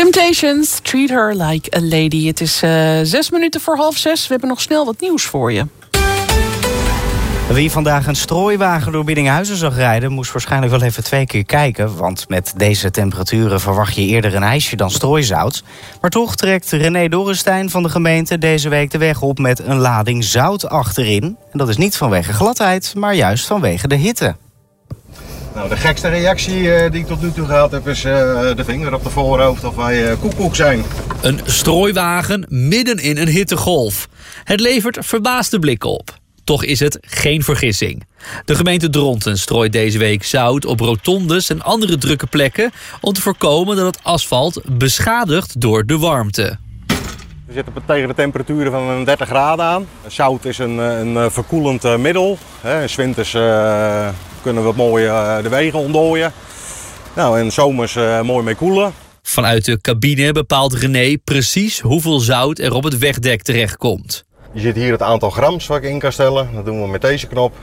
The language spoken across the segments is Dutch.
Temptations, Treat Her Like a Lady. Het is 6 minuten voor 5:30. We hebben nog snel wat nieuws voor je. Wie vandaag een strooiwagen door Biddinghuizen zag rijden, moest waarschijnlijk wel even 2 keer kijken. Want met deze temperaturen verwacht je eerder een ijsje dan strooizout. Maar toch trekt René Dorrestein van de gemeente deze week de weg op met een lading zout achterin. En dat is niet vanwege gladheid, maar juist vanwege de hitte. Nou, de gekste reactie die ik tot nu toe gehad heb is de vinger op de voorhoofd of wij koekoek zijn. Een strooiwagen midden in een hittegolf. Het levert verbaasde blikken op. Toch is het geen vergissing. De gemeente Dronten strooit deze week zout op rotondes en andere drukke plekken om te voorkomen dat het asfalt beschadigt door de warmte. We zitten tegen de temperaturen van 30 graden aan. Zout is een verkoelend middel. 's winters kunnen we mooi de wegen ontdooien. Nou, en 's zomers mooi mee koelen. Vanuit de cabine bepaalt René precies hoeveel zout er op het wegdek terechtkomt. Je ziet hier het aantal grams wat ik in kan stellen. Dat doen we met deze knop.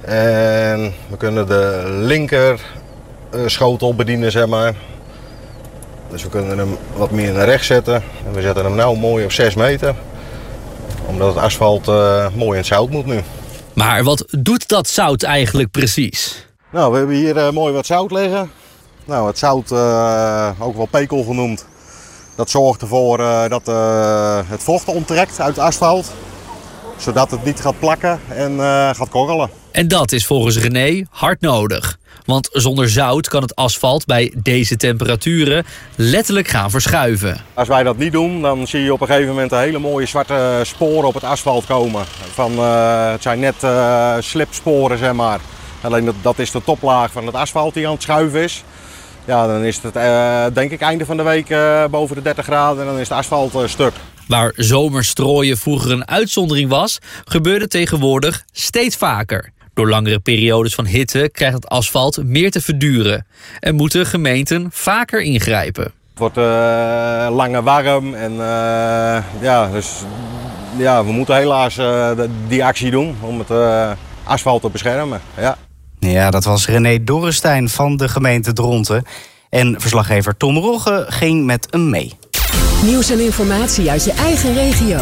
En we kunnen de linker schotel bedienen, zeg maar. Dus we kunnen hem wat meer naar rechts zetten. En we zetten hem nou mooi op 6 meter. Omdat het asfalt mooi in het zout moet nu. Maar wat doet dat zout eigenlijk precies? Nou, we hebben hier mooi wat zout liggen. Nou, het zout, ook wel pekel genoemd, dat zorgt ervoor dat het vocht onttrekt uit het asfalt. Zodat het niet gaat plakken en gaat korrelen. En dat is volgens René hard nodig. Want zonder zout kan het asfalt bij deze temperaturen letterlijk gaan verschuiven. Als wij dat niet doen, dan zie je op een gegeven moment een hele mooie zwarte sporen op het asfalt komen. Het zijn net slipsporen, zeg maar. Alleen dat is de toplaag van het asfalt die aan het schuiven is. Ja, dan is het denk ik einde van de week boven de 30 graden en dan is het asfalt stuk. Waar zomerstrooien vroeger een uitzondering was, gebeurt het tegenwoordig steeds vaker. Door langere periodes van hitte krijgt het asfalt meer te verduren en moeten gemeenten vaker ingrijpen. Het wordt langer warm en we moeten helaas die actie doen om het asfalt te beschermen. Ja. Ja, dat was René Dorrestein van de gemeente Dronten. En verslaggever Tom Rogge ging met hem mee. Nieuws en informatie uit je eigen regio.